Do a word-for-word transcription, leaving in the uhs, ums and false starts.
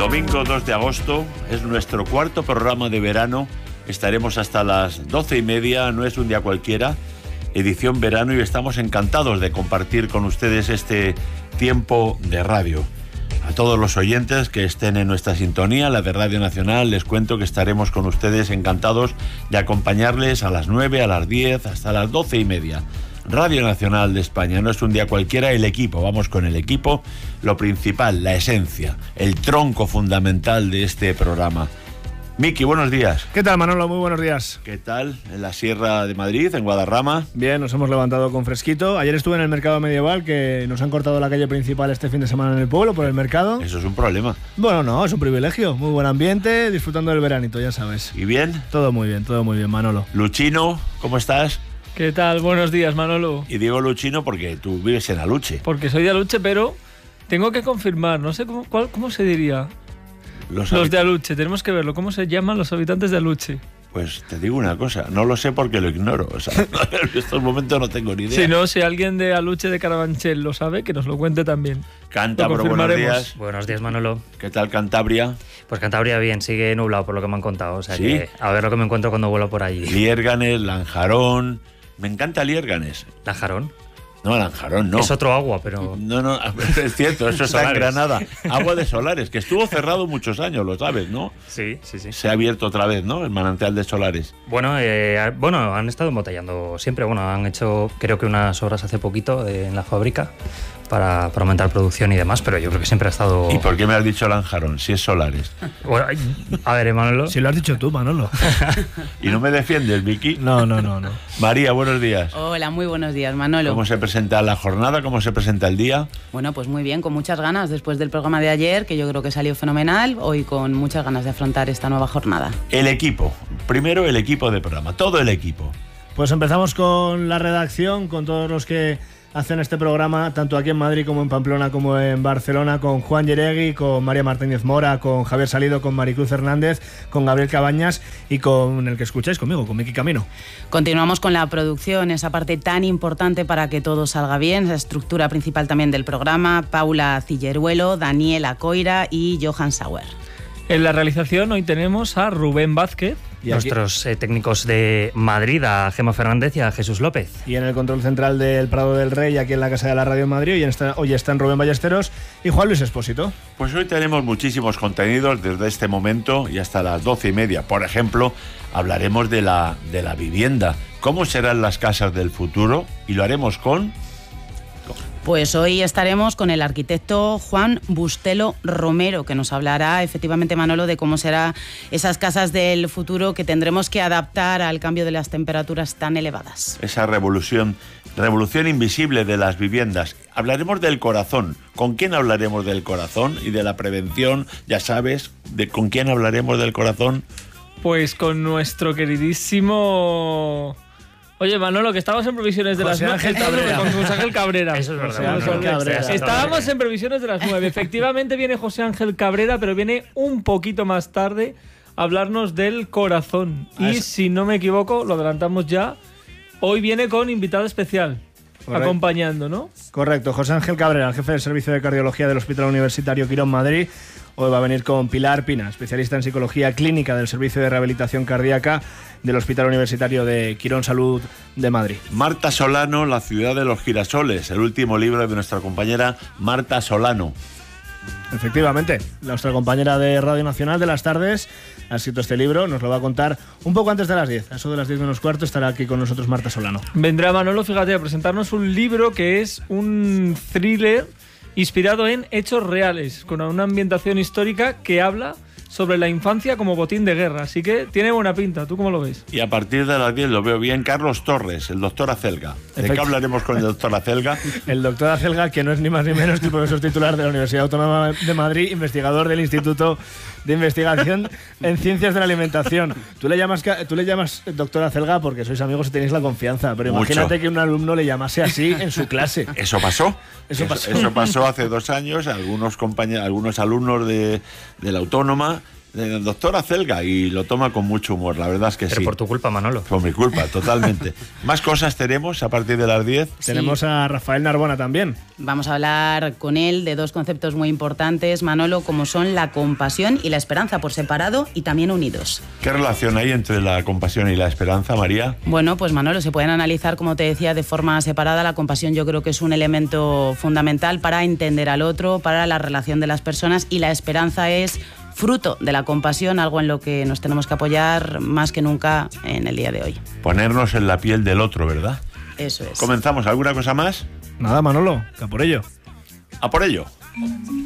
Domingo dos de agosto, es nuestro cuarto programa de verano. Estaremos hasta las doce y media, no es un día cualquiera, edición verano, y estamos encantados de compartir con ustedes este tiempo de radio. A todos los oyentes que estén en nuestra sintonía, la de Radio Nacional, les cuento que estaremos con ustedes encantados de acompañarles a las nueve, a las diez, hasta las doce y media. Radio Nacional de España, no es un día cualquiera, el equipo, vamos con el equipo, lo principal, la esencia, el tronco fundamental de este programa. Miki, buenos días. ¿Qué tal, Manolo? Muy buenos días. ¿Qué tal? En la Sierra de Madrid, en Guadarrama. Bien, nos hemos levantado con fresquito. Ayer estuve en el mercado medieval, que nos han cortado la calle principal este fin de semana en el pueblo por el mercado. Eso es un problema. Bueno, no, es un privilegio. Muy buen ambiente, disfrutando del veranito, ya sabes. ¿Y bien? Todo muy bien, todo muy bien, Manolo. Luchino, ¿cómo estás? ¿Qué tal? Buenos días, Manolo. Y digo Luchino porque tú vives en Aluche. Porque soy de Aluche, pero tengo que confirmar, no sé cómo, cuál, cómo se diría. Los, los de Aluche, tenemos que verlo. ¿Cómo se llaman los habitantes de Aluche? Pues te digo una cosa, no lo sé porque lo ignoro. O sea, en estos momentos no tengo ni idea. Si no, si alguien de Aluche de Carabanchel lo sabe, que nos lo cuente también. Cántabro, buenos días. Buenos días, Manolo. ¿Qué tal Cantabria? Pues Cantabria bien, sigue nublado por lo que me han contado. O sea ¿Sí? que a ver lo que me encuentro cuando vuelo por allí. Liérganes, Lanjarón. Me encanta Liérganes. ¿Lanjarón? No, Lanjarón no. Es otro agua, pero... No, no, es cierto, eso está en Granada. Agua de Solares, que estuvo cerrado muchos años, lo sabes, ¿no? Sí, sí, sí. Se ha abierto otra vez, ¿no? El manantial de Solares. Bueno, eh, bueno, han estado embotellando siempre. Bueno, han hecho creo que unas obras hace poquito eh, en la fábrica para, para aumentar producción y demás, pero yo creo que siempre ha estado... ¿Y por qué me has dicho Lanjarón, si es Solares? Bueno, a ver, Manolo... Si lo has dicho tú, Manolo. ¿Y no me defiendes, Vicky? No, no, no, no. María, buenos días. Hola, muy buenos días, Manolo. ¿Cómo se presenta la jornada? ¿Cómo se presenta el día? Bueno, pues muy bien, con muchas ganas después del programa de ayer, que yo creo que salió fenomenal, hoy con muchas ganas de afrontar esta nueva jornada. El equipo. Primero el equipo de programa, todo el equipo. Pues empezamos con la redacción, con todos los que hacen este programa, tanto aquí en Madrid como en Pamplona como en Barcelona, con Juan Yeregui, con María Martínez Mora, con Javier Salido, con Maricruz Hernández, con Gabriel Cabañas y con el que escucháis conmigo, con Miki Camino. Continuamos con la producción, esa parte tan importante para que todo salga bien, la estructura principal también del programa, Paula Cilleruelo, Daniela Coira y Johan Sauer. En la realización hoy tenemos a Rubén Vázquez. Y nuestros eh, técnicos de Madrid, a Gemma Fernández y a Jesús López. Y en el control central del Prado del Rey, aquí en la Casa de la Radio en Madrid, hoy, está, hoy están Rubén Ballesteros y Juan Luis Espósito. Pues hoy tenemos muchísimos contenidos desde este momento y hasta las doce y media. Por ejemplo, hablaremos de la, de la vivienda. ¿Cómo serán las casas del futuro? Y lo haremos con... Pues hoy estaremos con el arquitecto Juan Bustelo Romero, que nos hablará efectivamente, Manolo, de cómo serán esas casas del futuro que tendremos que adaptar al cambio de las temperaturas tan elevadas. Esa revolución, revolución invisible de las viviendas. Hablaremos del corazón. ¿Con quién hablaremos del corazón y de la prevención? Ya sabes, de ¿con quién hablaremos del corazón? Pues con nuestro queridísimo... Oye, Manolo, que estábamos en previsiones de José las Ángel nueve. Cabrera. Con José Ángel Cabrera. Eso es verdad. José Ángel Ángel Cabrera. Estábamos en previsiones de las nueve. Efectivamente viene José Ángel Cabrera, pero viene un poquito más tarde a hablarnos del corazón. Ah, y es... si no me equivoco, lo adelantamos ya, hoy viene con invitado especial. Correcto. Acompañando, ¿no? Correcto, José Ángel Cabrera, el jefe del Servicio de Cardiología del Hospital Universitario Quirón Madrid. Hoy va a venir con Pilar Pina, especialista en psicología clínica del Servicio de Rehabilitación Cardíaca del Hospital Universitario de Quirón Salud de Madrid. Marta Solano, La ciudad de los girasoles, el último libro de nuestra compañera Marta Solano. Efectivamente, nuestra compañera de Radio Nacional de las tardes ha escrito este libro, nos lo va a contar un poco antes de las diez. A eso de las diez menos cuarto estará aquí con nosotros Marta Solano. Vendrá Manolo, fíjate, a presentarnos un libro que es un thriller inspirado en hechos reales, con una ambientación histórica que habla sobre la infancia como botín de guerra. Así que tiene buena pinta. ¿Tú cómo lo ves? Y a partir de las diez lo veo bien. Carlos Torres, el doctor Acelga. ¿De qué hablaremos con el doctor Acelga? El doctor Acelga, que no es ni más ni menos que el profesor titular de la Universidad Autónoma de Madrid, investigador del Instituto de Investigación en Ciencias de la Alimentación. Tú le llamas, tú le llamas doctor Acelga porque sois amigos y tenéis la confianza, pero Mucho. Imagínate que un alumno le llamase así en su clase. ¿Eso pasó? Eso pasó. Eso, eso pasó hace dos años. Algunos compañeros, algunos alumnos de, de la Autónoma eh, doctora Celga, y lo toma con mucho humor, la verdad es que Pero sí. por tu culpa, Manolo. Por mi culpa, totalmente. Más cosas tenemos a partir de las diez. Sí. Tenemos a Rafael Narbona también. Vamos a hablar con él de dos conceptos muy importantes, Manolo, como son la compasión y la esperanza, por separado y también unidos. ¿Qué relación hay entre la compasión y la esperanza, María? Bueno, pues Manolo, se pueden analizar, como te decía, de forma separada. La compasión yo creo que es un elemento fundamental para entender al otro, para la relación de las personas, y la esperanza es fruto de la compasión, algo en lo que nos tenemos que apoyar más que nunca en el día de hoy. Ponernos en la piel del otro, ¿verdad? Eso es. ¿Comenzamos? ¿Alguna cosa más? Nada, Manolo, que a por ello. A por ello.